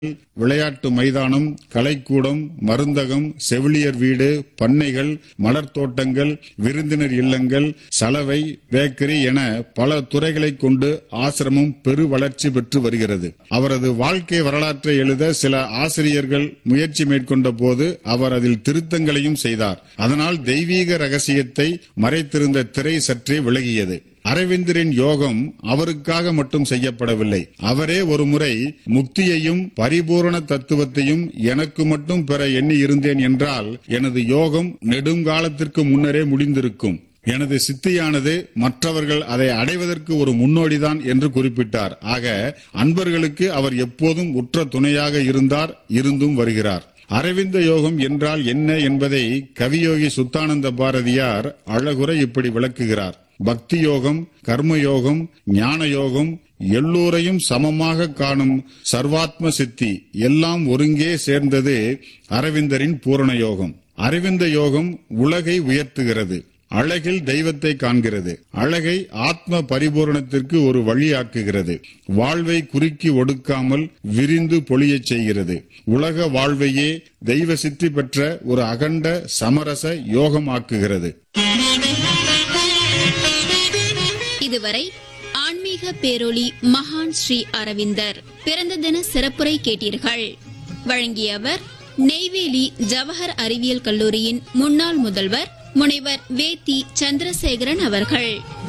விளையாட்டு மைதானம், கலைக்கூடம், மருந்தகம், செவிலியர் வீடு, பண்ணைகள், மலர் தோட்டங்கள், விருந்தினர் இல்லங்கள், சலவை, பேக்கரி என பல துறைகளை கொண்டு ஆசிரமம் பெரு வளர்ச்சி பெற்று வருகிறது. அவரது வாழ்க்கை வரலாற்றை எழுத சில ஆசிரியர்கள் முயற்சி மேற்கொண்ட போது அவர் அதில் திருத்தங்களையும் செய்தார். அதனால் தெய்வீக ரகசியத்தை மறைத்திருந்த திரை சற்றே விலகியது. அரவிந்தரின் யோகம் அவருக்காக மட்டும் செய்யப்படவில்லை. அவரே ஒருமுறை முக்தியையும் பரிபூரண தத்துவத்தையும் எனக்கு மட்டும் பெற எண்ணி இருந்தேன் என்றால் எனது யோகம் நெடுங்காலத்திற்கு முன்னரே முடிந்திருக்கும். எனது சித்தியானது மற்றவர்கள் அதை அடைவதற்கு ஒரு முன்னோடிதான் என்று குறிப்பிட்டார். ஆக அன்பர்களுக்கு அவர் எப்போதும் உற்ற துணையாக இருந்தார், இருந்தும் வருகிறார். அரவிந்த யோகம் என்றால் என்ன என்பதை கவியோகி சுத்தானந்த பாரதியார் அழகுற இப்படி விளக்குகிறார். பக்தி யோகம், கர்மயோகம், ஞான யோகம், எல்லோரையும் சமமாக காணும் சர்வாத்ம சித்தி எல்லாம் ஒருங்கே சேர்ந்தது அரவிந்தரின் பூரண யோகம். அரவிந்த யோகம் உலகை உயர்த்துகிறது, அழகில் தெய்வத்தை காண்கிறது, அழகை ஆத்ம பரிபூரணத்திற்கு ஒரு வழியாக்குகிறது, வாழ்வை குறுக்கி ஒடுக்காமல் விரிந்து பொழியச் செய்கிறது, உலக வாழ்வையே தெய்வ சித்தி பெற்ற ஒரு அகண்ட சமரச யோகமாக்குகிறது. இதுவரை ஆன்மீக பேரொளி மகான் ஸ்ரீ அரவிந்தர் பிறந்த தின சிறப்புரை கேட்டீர்கள். வழங்கியவர் நெய்வேலி ஜவஹர் அறிவியல் கல்லூரியின் முன்னாள் முதல்வர் முனைவர் வேத்தி சந்திரசேகரன் அவர்கள்.